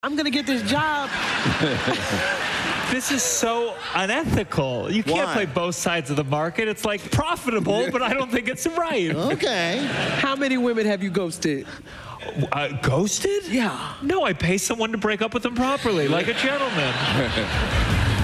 I'm going to get this job. This is so unethical. You can't play both sides of the market. It's like profitable, but I don't think it's right. Okay. How many women have you ghosted? Ghosted? Yeah. No, I pay someone to break up with them properly, like a gentleman.